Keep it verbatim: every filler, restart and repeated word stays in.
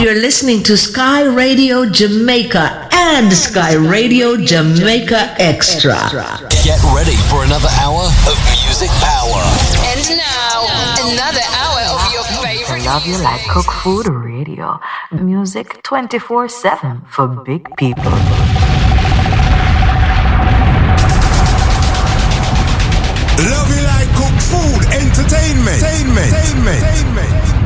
You're listening to Sky Radio Jamaica and Sky Radio Jamaica Extra. Get ready for another hour of music power. And now, another hour of your favorite Love You Like Cook Food Radio. Music twenty-four seven for big people. Love You Like Cook Food Entertainment. Entertainment. Entertainment. Entertainment.